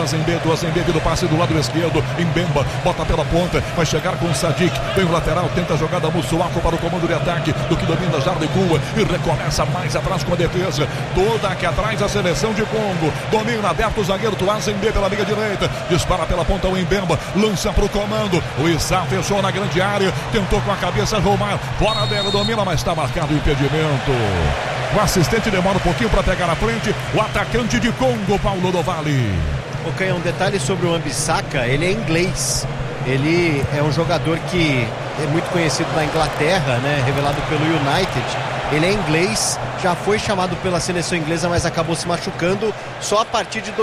Tuanzembe vira o passe do lado esquerdo, Mbemba, bota pela ponta, vai chegar com o Sadik, vem o lateral, tenta a jogada Mussuaco para o comando de ataque, do que domina Jardecua e recomeça mais atrás com a defesa, toda aqui atrás a seleção de Congo, domina aberto o zagueiro Tuanzembe pela linha direita, dispara pela ponta o Mbemba, lança para o comando, o Issa fechou na grande área, tentou com a cabeça Romar, fora dela, domina, mas está marcado o impedimento. O assistente demora um pouquinho para pegar a frente, o atacante de Congo, Paulo do Vale. Ok, um detalhe sobre o Wan-Bissaka, ele é inglês, ele é um jogador que é muito conhecido na Inglaterra, né, revelado pelo United, ele é inglês, já foi chamado pela seleção inglesa, mas acabou se machucando, só a partir de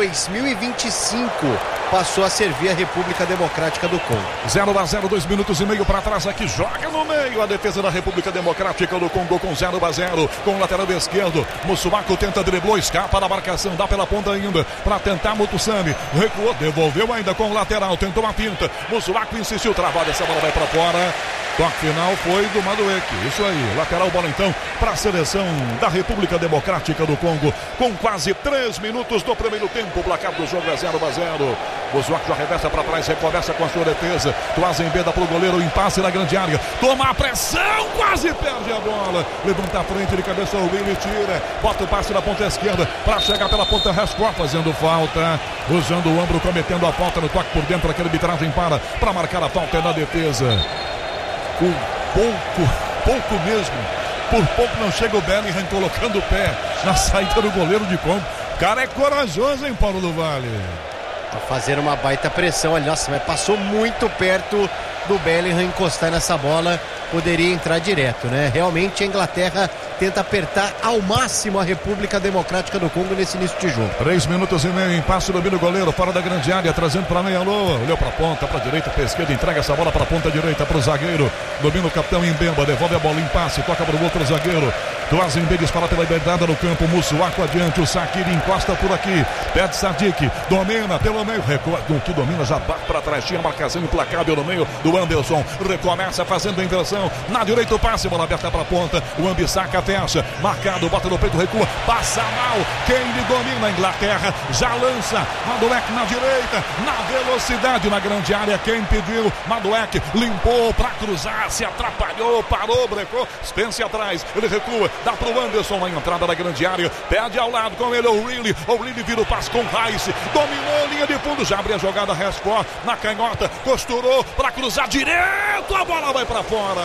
2025 passou a servir a República Democrática do Congo. 0-0, 2 minutos e meio para trás aqui, joga no meio a defesa da República Democrática do Congo com 0-0, com o lateral esquerdo, Mussuaco tenta, driblou, escapa da marcação, dá pela ponta ainda, para tentar Mutusami, recuou, devolveu ainda com o lateral, tentou uma pinta, Mussuaco insistiu, travada, essa bola vai para fora. Toque final foi do Madueke. Isso aí, lateral, bola então para a seleção da República Democrática do Congo. Com quase 3 minutos do primeiro tempo, o placar do jogo é 0-0. Mussuaco já reversa para trás, recomeça com a sua defesa. Tuanzembe dá para o goleiro, impasse na grande área. Toma a pressão, quase perde a bola. Levanta a frente de cabeça o Willi, tira. Bota o passe na ponta esquerda para chegar pela ponta Rascó, fazendo falta. Usando o ombro, cometendo a falta no toque por dentro. Aquela arbitragem para marcar a falta na defesa. Com pouco mesmo. Por pouco não chega o Bellingham colocando o pé na saída do goleiro de Congo. O cara é corajoso, hein, Paulo do Vale? Tá fazendo uma baita pressão ali. Nossa, mas passou muito perto do Bellingham encostar nessa bola. Poderia entrar direto, né? Realmente a Inglaterra tenta apertar ao máximo a República Democrática do Congo nesse início de jogo. 3 minutos e meio, impasse, domina o goleiro, fora da grande área, trazendo para meia-lua, olhou para a ponta, para a direita, para a esquerda, entrega essa bola para a ponta direita, para o zagueiro, domina o capitão Mbemba, devolve a bola, impasse, toca para o outro zagueiro, Tuanzembe dispara pela liberdade no campo, Mussuaco adiante, o Sakiri encosta por aqui, pede Sadik, domina pelo meio, recua, do que domina, já bate para trás, tinha marcação implacável no meio do Anderson, recomeça fazendo a inversão, na direita o passe, bola aberta para a ponta, o Wan-Bissaka fecha, marcado, bota no peito, recua, passa mal, quem lhe domina a Inglaterra, já lança, Madueke na direita, na velocidade, na grande área, quem pediu, Madueke limpou para cruzar, se atrapalhou, parou, brecou, Spence atrás, ele recua, dá para o Anderson na entrada da grande área, pede ao lado com ele, o O'Reilly vira o passe com Rice, dominou, linha de fundo, já abre a jogada, Rascó, na canhota, costurou para cruzar direto, a bola vai para fora.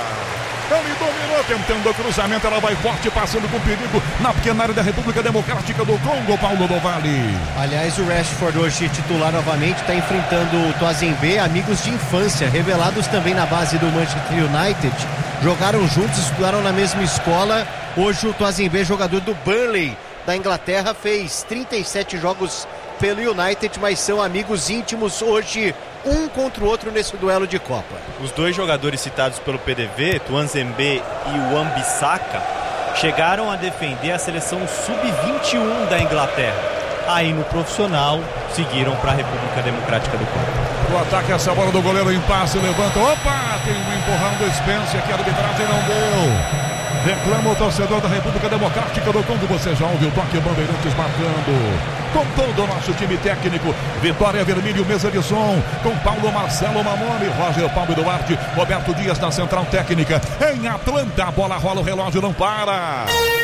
Ele dominou, tentando o cruzamento, ela vai forte, passando com perigo na pequena área da República Democrática do Congo, Paulo do Vale. Aliás, o Rashford hoje titular novamente, está enfrentando o Tuanzembe, amigos de infância, revelados também na base do Manchester United, jogaram juntos, estudaram na mesma escola. Hoje o Tuanzembe, jogador do Burnley da Inglaterra, fez 37 jogos pelo United, mas são amigos íntimos hoje, um contra o outro nesse duelo de Copa. Os dois jogadores citados pelo PDV, Tuanzembe e o Wan-Bissaka, chegaram a defender a seleção sub-21 da Inglaterra. Aí no profissional, seguiram para a República Democrática do Congo. O ataque, essa bola do goleiro, impasse, levanta, opa, tem um empurrão do Spence, aqui a arbitragem não deu. Reclama o torcedor da República Democrática do Congo. Você já ouviu o toque, Bandeirantes marcando. Com todo o nosso time técnico, Vitória Vermelho, mesa de som, com Paulo Marcelo Mamone, Roger Paulo Duarte, Roberto Dias na central técnica. Em Atlanta, a bola rola, o relógio não para.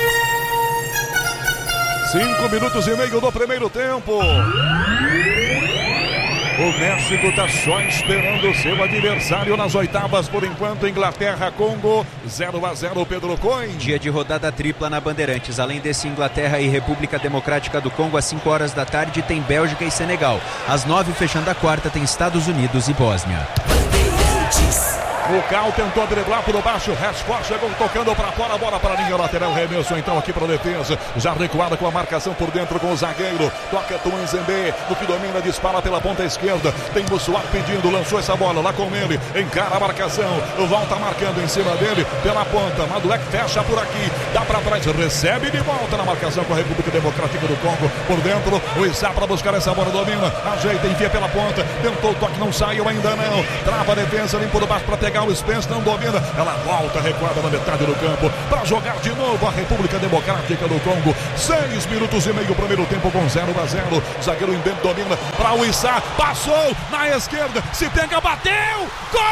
5 minutos e meio do primeiro tempo. O México está só esperando o seu adversário nas oitavas. Por enquanto, Inglaterra, Congo, 0-0, Pedro Coin. Dia de rodada tripla na Bandeirantes. Além desse, Inglaterra e República Democrática do Congo, às 5 horas da tarde, tem Bélgica e Senegal. Às 9, fechando a quarta, tem Estados Unidos e Bósnia. Bandeirantes. Bucal tentou driblar por baixo, Rashford chegou tocando para fora, a bola para a linha lateral, remesso então aqui para a defesa, já recuada com a marcação por dentro com o zagueiro, toca Tuanzembe, no que domina, dispara pela ponta esquerda, tem Mussuaco pedindo, lançou essa bola lá com ele, encara a marcação, volta marcando em cima dele, pela ponta, Madueke fecha por aqui, dá para trás, recebe de volta na marcação com a República Democrática do Congo, por dentro, o Issa para buscar essa bola, domina, ajeita, enfia pela ponta, tentou o toque, não saiu ainda não, trava a defesa, limpa do baixo para pegar pegar o Spence, não domina. Ela volta recuada na metade do campo para jogar de novo a República Democrática do Congo. 6 minutos e meio, primeiro tempo com 0-0. Zagueiro Mbemba domina para o Issa. Passou na esquerda. Se pega, bateu. Gol!